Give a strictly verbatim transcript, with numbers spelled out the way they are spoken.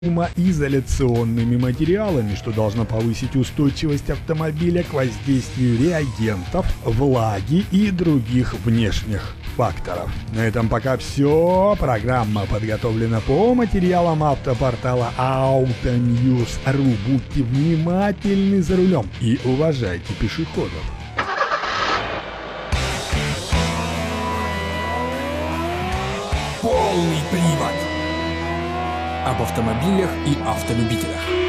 шумоизоляционными материалами, что должно повысить устойчивость автомобиля к воздействию реагентов, влаги и других внешних факторов. На этом пока все. Программа подготовлена по материалам автопортала Autonews точка ру. Будьте внимательны за рулем и уважайте пешеходов. Полный привод. Об автомобилях и автолюбителях.